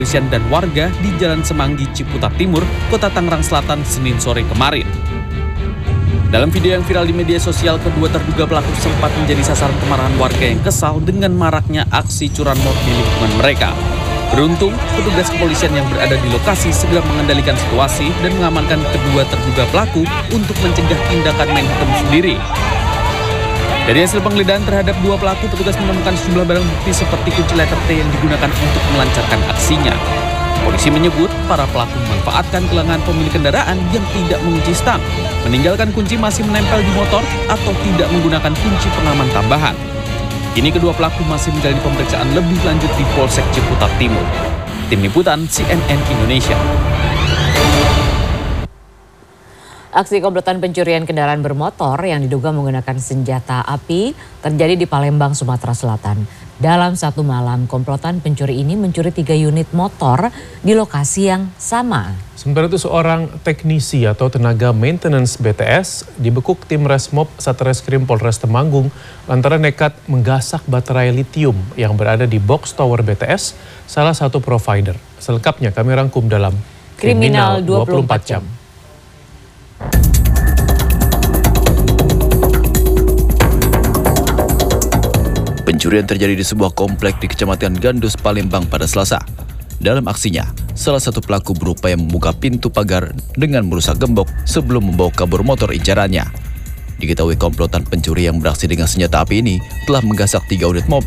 Kepolisian dan warga di Jalan Semanggi, Ciputat Timur, Kota Tangerang Selatan, Senin sore kemarin. Dalam video yang viral di media sosial, kedua terduga pelaku sempat menjadi sasaran kemarahan warga yang kesal dengan maraknya aksi curanmor di lingkungan mereka. Beruntung, petugas kepolisian yang berada di lokasi segera mengendalikan situasi dan mengamankan kedua terduga pelaku untuk mencegah tindakan main hakim sendiri. Dari hasil penggeledahan terhadap dua pelaku, petugas menemukan sejumlah barang bukti seperti kunci letter T yang digunakan untuk melancarkan aksinya. Polisi menyebut para pelaku memanfaatkan kelengahan pemilik kendaraan yang tidak mengunci stang, meninggalkan kunci masih menempel di motor, atau tidak menggunakan kunci pengaman tambahan. Kini kedua pelaku masih menjalani pemeriksaan lebih lanjut di Polsek Ciputat Timur. Tim Liputan CNN Indonesia. Aksi komplotan pencurian kendaraan bermotor yang diduga menggunakan senjata api terjadi di Palembang, Sumatera Selatan. Dalam satu malam, komplotan pencuri ini mencuri 3 unit motor di lokasi yang sama. Sementara itu seorang teknisi atau tenaga maintenance BTS dibekuk tim Resmob Satreskrim Polres Temanggung lantaran nekat menggasak baterai litium yang berada di box tower BTS, salah satu provider. Selengkapnya kami rangkum dalam Kriminal 24 Jam. Pencurian terjadi di sebuah komplek di Kecamatan Gandus, Palembang pada Selasa. Dalam aksinya, salah satu pelaku berupaya membuka pintu pagar dengan merusak gembok sebelum membawa kabur motor incarannya. Diketahui komplotan pencuri yang beraksi dengan senjata api ini telah menggasak 3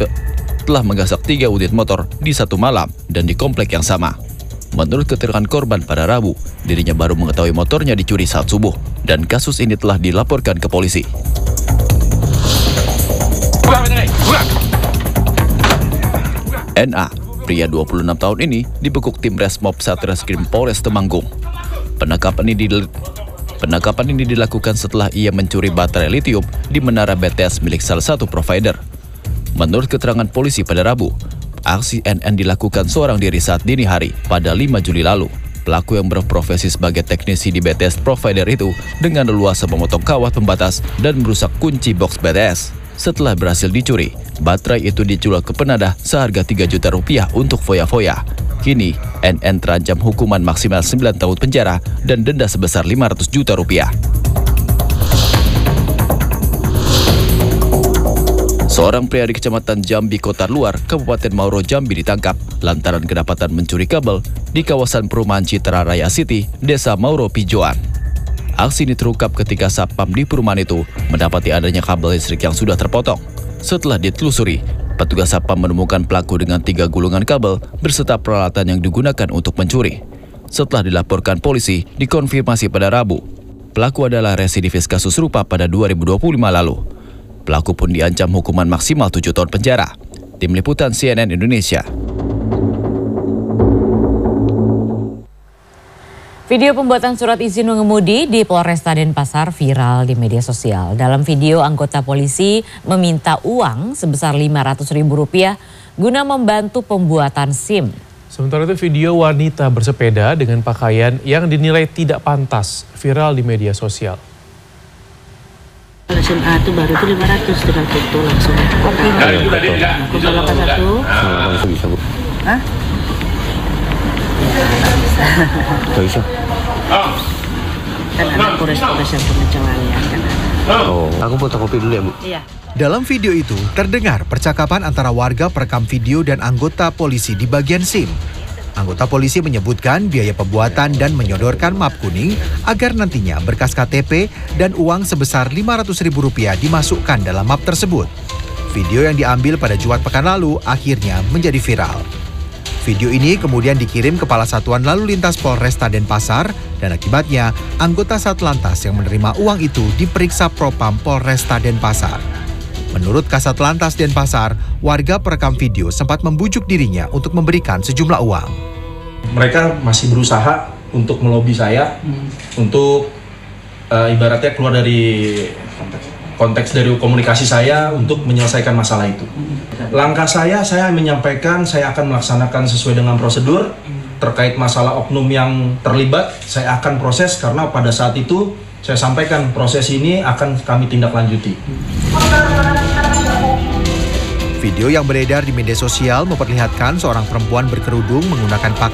unit motor di satu malam dan di komplek yang sama. Menurut keterangan korban pada Rabu, dirinya baru mengetahui motornya dicuri saat subuh dan kasus ini telah dilaporkan ke polisi. NA, pria 26 tahun ini dibekuk tim Resmob Satreskrim Polres Temanggung. Penangkapan ini dilakukan setelah ia mencuri baterai litium di menara BTS milik salah satu provider. Menurut keterangan polisi pada Rabu, aksi NN dilakukan seorang diri saat dini hari pada 5 Juli lalu. Pelaku yang berprofesi sebagai teknisi di BTS provider itu dengan leluasa memotong kawat pembatas dan merusak kunci box BTS. Setelah berhasil dicuri, baterai itu dijual ke penadah seharga 3 juta rupiah untuk foya-foya. Kini, NN terancam hukuman maksimal 9 tahun penjara dan denda sebesar 500 juta rupiah. Seorang pria di Kecamatan Jambi, Kota Luar, Kabupaten Mauro, Jambi ditangkap lantaran kedapatan mencuri kabel di kawasan perumahan Citra Raya City, Desa Mauro Pijoan. Aksi ini terungkap ketika Satpam di perumahan itu mendapati adanya kabel listrik yang sudah terpotong. Setelah ditelusuri, petugas Satpam menemukan pelaku dengan 3 gulungan kabel berserta peralatan yang digunakan untuk mencuri. Setelah dilaporkan polisi, dikonfirmasi pada Rabu. Pelaku adalah residivis kasus serupa pada 2025 lalu. Pelaku pun diancam hukuman maksimal 7 tahun penjara. Tim Liputan CNN Indonesia. Video pembuatan surat izin mengemudi di Polresta Denpasar viral di media sosial. Dalam video, anggota polisi meminta uang sebesar Rp500.000 guna membantu pembuatan SIM. Sementara itu video wanita bersepeda dengan pakaian yang dinilai tidak pantas viral di media sosial. SMA itu baru itu 500 dengan foto langsung. Oke. Aku 81. Bisa, Bu. Hah? Gak bisa. Kan ada Polres yang pengecualian kan ada. Oh, aku fotokopi dulu ya, Bu. Iya. Dalam video itu terdengar percakapan antara warga perekam video dan anggota polisi di bagian SIM. Anggota polisi menyebutkan biaya pembuatan dan menyodorkan map kuning agar nantinya berkas KTP dan uang sebesar Rp500.000 dimasukkan dalam map tersebut. Video yang diambil pada Jumat pekan lalu akhirnya menjadi viral. Video ini kemudian dikirim Kepala Satuan Lalu Lintas Polresta Denpasar dan akibatnya anggota Satlantas yang menerima uang itu diperiksa Propam Polresta Denpasar. Menurut Kasat Lantas Denpasar, warga perekam video sempat membujuk dirinya untuk memberikan sejumlah uang. Mereka masih berusaha untuk melobi saya untuk ibaratnya keluar dari konteks dari komunikasi saya untuk menyelesaikan masalah itu. Langkah saya menyampaikan saya akan melaksanakan sesuai dengan prosedur. Terkait masalah oknum yang terlibat, saya akan proses karena pada saat itu saya sampaikan proses ini akan kami tindak lanjuti. Video yang beredar di media sosial memperlihatkan seorang perempuan berkerudung menggunakan pakaian